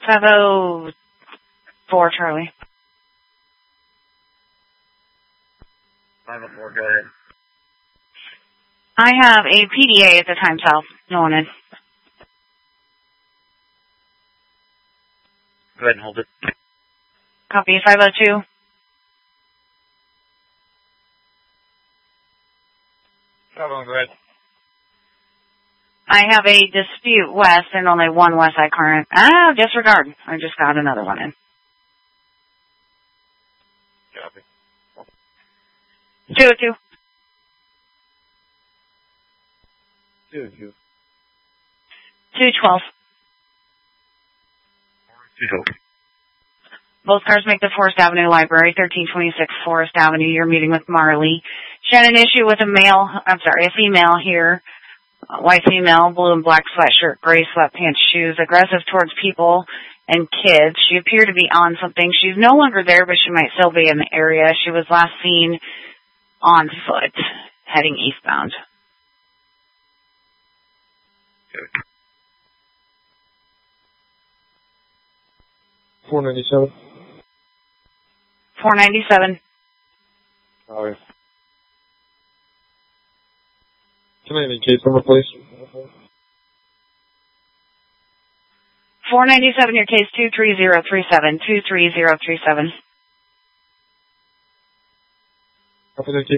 504, Charlie. 504, go ahead. I have a PDA at the time south. No one in. Go ahead and hold it. Copy, 502. Go ahead. I have a dispute west and only one west side current. Disregard. I just got another one in. Copy. 202. 202. 212. 212. Both cars make the Forest Avenue Library, 1326 Forest Avenue. You're meeting with Marley. She had an issue with a female here. White female, blue and black sweatshirt, gray sweatpants, shoes, aggressive towards people and kids. She appeared to be on something. She's no longer there, but she might still be in the area. She was last seen on foot, heading eastbound. Okay. 497. 497. Oh, yeah. Can I have any case number, please? 497, your case 23037, 23037. Copy, thank you.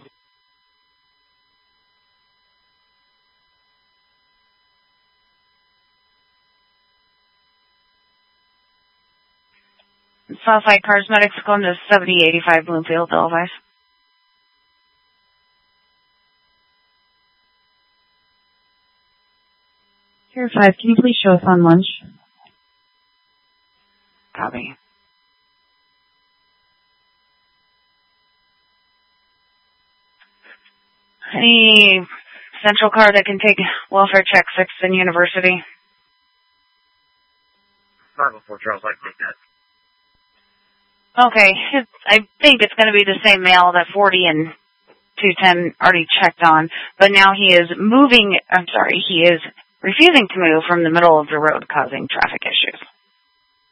Southside Cosmetics, going to 7085 Bloomfield, Televis. Here 5, can you please show us on lunch? Copy. Any central car that can take welfare check 6 in University? 504, Charles, I can take that. Okay, I think it's going to be the same male that 40 and 210 already checked on, but now he is refusing to move from the middle of the road, causing traffic issues.